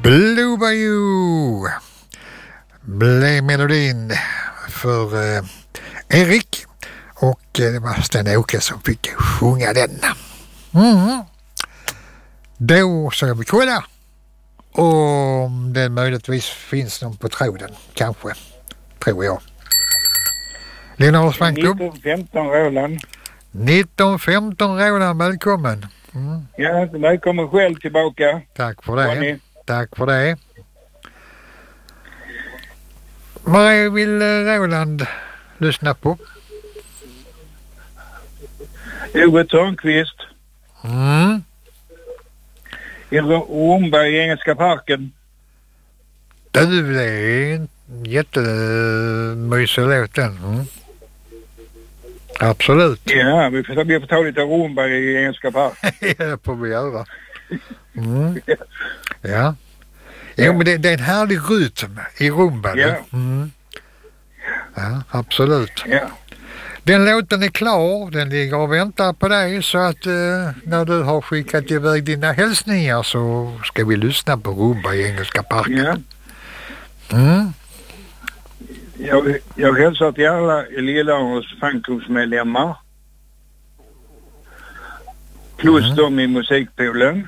Blue Bayou blev melodin för Erik, och det var Sten-Åke som fick sjunga den. Då ska vi kolla om det möjligtvis finns någon på tråden, kanske, tror jag. Lennart Svanklubb. 1915 Roland. 1915 Roland, välkommen. Ja, välkommen själv tillbaka. Tack för det. Tack för det. Vad vill Roland lyssna på? Ove Törnqvist. I Romberg i Engelska parken. Det är en jättemysig låt den. Absolut. Ja, vi får ta lite Romberg i Engelska parken. Ja, det får vi göra. Ja. Jo, men det är en härlig rytm i rumban. Ja. Ja, absolut. Ja. Den låten är klar, den ligger och väntar på dig, så att när du har skickat iväg dina hälsningar så ska vi lyssna på rumba i Engelska parken. Ja. Jag hälsar till alla Lillahans fanklubbsmedlemmar. Plus dem i musikpoolen.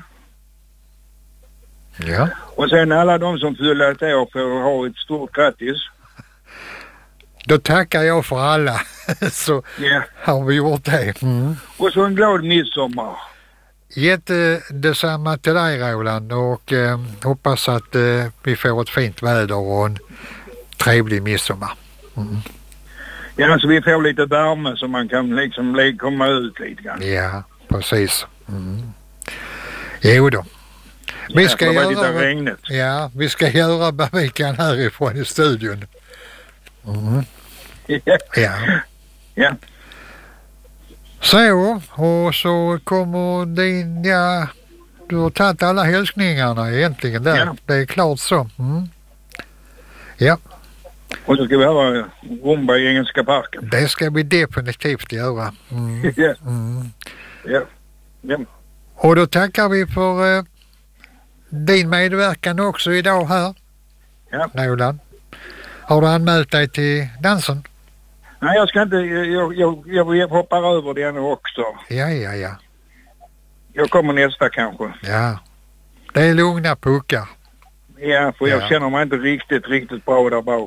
Ja. Och sen alla de som fyller ett år för att ha ett stort grattis. Då tackar jag för alla, så har vi gjort det. Och så en glad midsommar. Detsamma till dig, Roland, och hoppas att vi får ett fint väder och en trevlig midsommar. Ja, så vi får lite värme så man kan liksom komma ut lite grann. Ja, precis. Jo då. Vi ska vi ska göra vad vi kan härifrån i studion. Ja. Så, och så kommer du har tagit alla hälsningarna egentligen där. Ja. Det är klart så. Ja. Och så ska vi höra rumba i Engelska parken. Det ska vi definitivt göra. Ja. Och då tackar vi för din medverkan också idag här. Ja. Roland. Har du anmält dig till dansen? Nej, jag ska inte. Jag hoppar över det nu också. Ja. Jag kommer nästa kanske. Ja. Det är lugna puckar. Ja, för jag känner mig inte riktigt bra där bak.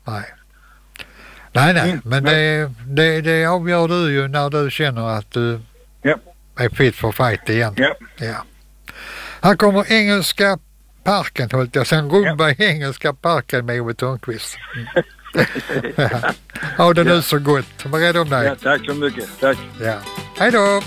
Nej. Men det avgör du ju när du känner att du är fit för fight igen. Ja. Här kommer Engelska parken, hållt jag. Sen rumba i Engelska parken med Ove Törnqvist. Ha det nu så gott. Var rädd om dig. Ja, tack så mycket. Tack. Ja. Hej då.